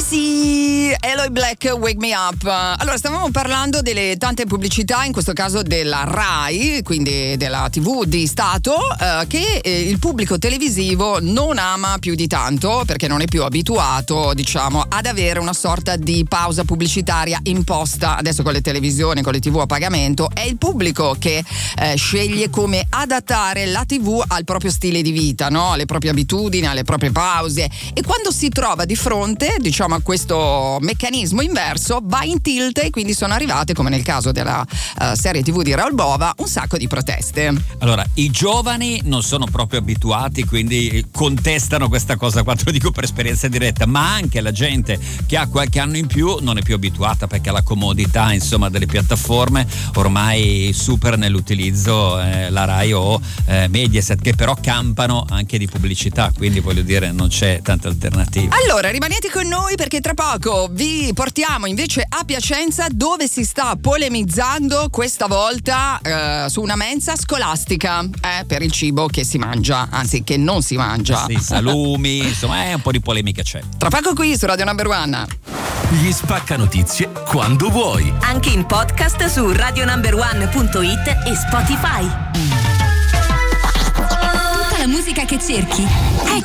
Easy, Eloy Black, Wake Me Up. Allora, stavamo parlando delle tante pubblicità, in questo caso della RAI, quindi della TV di Stato, che il pubblico televisivo non ama più di tanto, perché non è più abituato, diciamo, ad avere una sorta di pausa pubblicitaria imposta. Adesso con le televisioni, con le TV a pagamento, è il pubblico che sceglie come adattare la TV al proprio stile di vita, no? Alle proprie abitudini, alle proprie pause, e quando si trova di fronte, diciamo, a questo meccanismo inverso, va in tilt, e quindi sono arrivate, come nel caso della serie TV di Raoul Bova, un sacco di proteste. Allora, i giovani non sono proprio abituati, quindi contestano questa cosa qua, te lo dico per esperienza diretta, ma anche la gente che ha qualche anno in più non è più abituata, perché la comodità, insomma, delle piattaforme ormai super nell'utilizzo la RAI o Mediaset, che però campano anche di pubblicità, quindi voglio dire, non c'è tanta alternativa. Allora, rimanete con noi, perché tra poco vi portiamo invece a Piacenza, dove si sta polemizzando questa volta su una mensa scolastica per il cibo che si mangia, anzi che non si mangia. Sì, salumi, insomma, un po' di polemica c'è. Tra poco qui su Radio Number One. Gli spacca notizie quando vuoi. Anche in podcast su radionumberone.it e Spotify. Tutta la musica che cerchi è